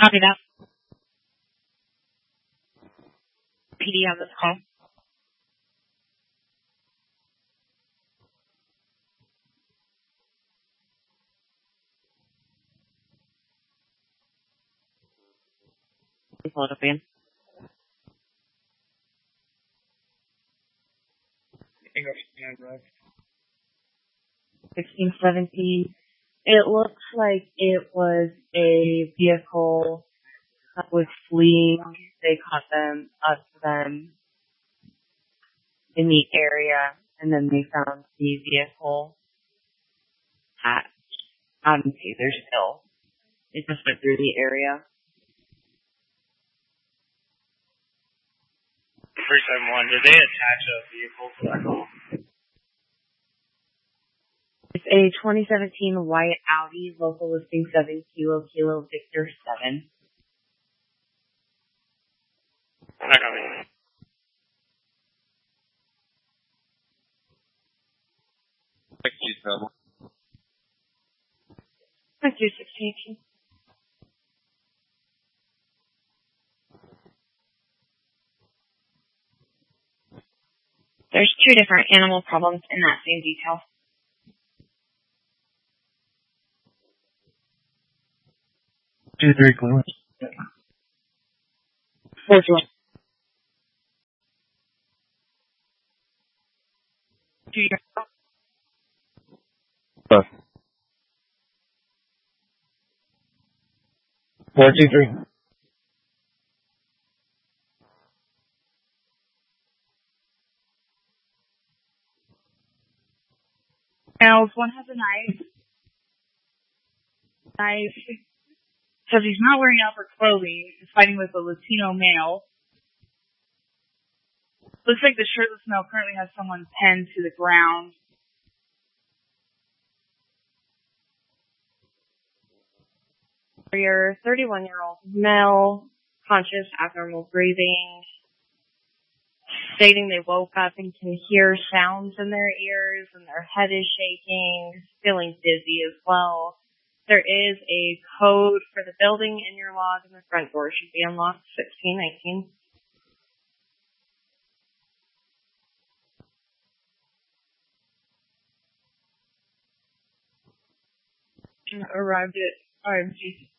Copy that. PD on this call. Pull it up again. 1617. It looks like it was a vehicle that was fleeing. They caught them in the area, and then they found the vehicle at out in Taylor's Hill. It just went through the area. 371, did they attach a vehicle to that call? It's a 2017 white Audi, local listing 7 Kilo Victor 7. I got it. Thank you, 1618. There's 2 different animal problems in that same detail. Two, three, Cleveland. 421. 2 years ago. 423. Males, one has a knife. Says he's not wearing upper clothing. He's fighting with a Latino male. Looks like the shirtless male currently has someone pinned to the ground. For your 31-year-old male, conscious abnormal breathing, stating they woke up and can hear sounds in their ears and their head is shaking, feeling dizzy as well. There is a code for the building in your log, and the front door should be unlocked, 1619. Arrived at RMG.